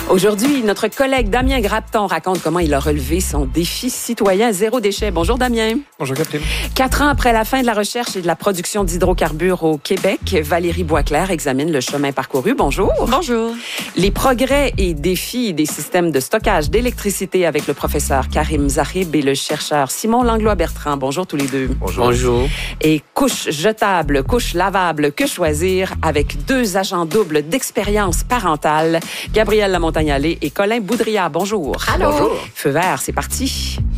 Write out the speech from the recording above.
Aujourd'hui, notre collègue Damien Grapton raconte comment il a relevé son défi citoyen zéro déchet. Bonjour Damien. Bonjour Catherine. 4 ans après la fin de la recherche et de la production d'hydrocarbures au Québec, Valérie Boisclair examine le chemin parcouru. Bonjour. Bonjour. Les progrès et défis des systèmes de stockage d'électricité avec le professeur Karim Zahib et le chercheur Simon Langlois-Bertrand. Bonjour tous les deux. Bonjour. Bonjour. Et couches jetables, couches lavables, que choisir avec 2 agents doubles d'expérience parentale, Gabrielle Lamontagne-Allais et Colin Boudria. Bonjour. Allô. Bonjour. Feu vert, c'est parti.